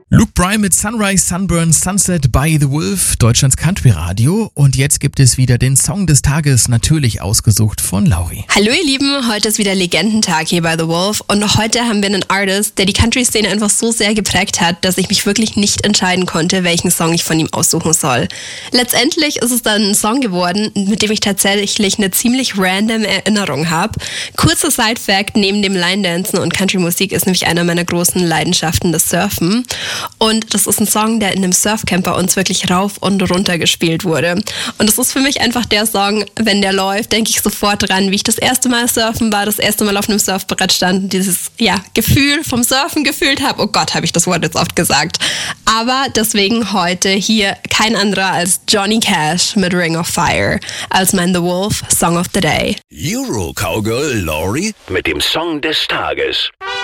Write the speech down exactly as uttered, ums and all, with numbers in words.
Luke Bryan mit Sunrise, Sunburn, Sunset by The Wolf, Deutschlands Country Radio. Und jetzt gibt es wieder den Song des Tages, natürlich ausgesucht von Lauri. Hallo ihr Lieben, heute ist wieder Legendentag hier bei The Wolf und heute haben wir einen Artist, der die Country-Szene einfach so sehr geprägt hat, dass ich mich wirklich nicht entscheiden konnte, welchen Song ich von ihm aussuchen soll. Letztendlich ist es dann ein Song geworden, mit dem ich tatsächlich eine ziemlich random Erinnerung habe. Kurzer Side-Fact, neben dem Line-Dancen und Country-Musik ist nämlich einer meiner großen Leidenschaften das Surfen. Und das ist ein Song, der in einem Surfcamp bei uns wirklich rauf und runter gespielt wurde. Und das ist für mich einfach der Song, wenn der läuft, denke ich sofort dran, wie ich das erste Mal surfen war, das erste Mal auf einem Surfbrett stand und dieses ja, Gefühl vom Surfen gefühlt habe. Oh Gott, habe ich das Wort jetzt oft gesagt. Aber deswegen heute hier kein anderer als Johnny Cash mit Ring of Fire als mein The Wolf Song of the Day. Euro Cowgirl Lauri mit dem Song des Tages.